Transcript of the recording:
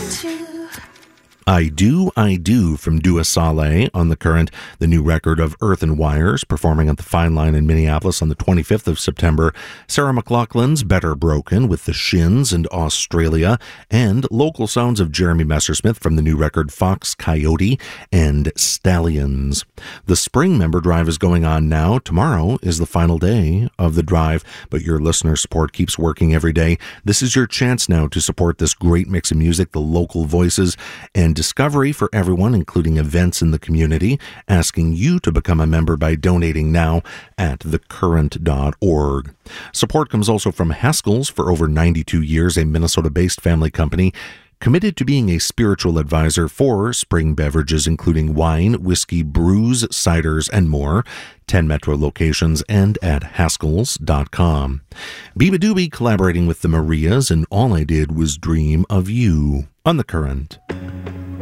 I Do from Dua Saleh on The Current, the new record of Earth and Wires, performing at the Fine Line in Minneapolis on the 25th of September. Sarah McLachlan's Better Broken with the Shins and Australia, and local sounds of Jeremy Messersmith from the new record Fox Coyote and Stallions. The Spring Member Drive is going on now. Tomorrow is the final day of the drive, but your listener support keeps working every day. This is your chance now to support this great mix of music, the local voices, and discovery for everyone, including events in the community, asking you to become a member by donating now at thecurrent.org. Support comes also from Haskell's, for over 92 years, a Minnesota-based family company committed to being a spiritual advisor for spring beverages, including wine, whiskey, brews, ciders, and more. 10 Metro locations and at Haskells.com. Biba Doobie collaborating with the Marias, and All I Did Was Dream of You on The Current.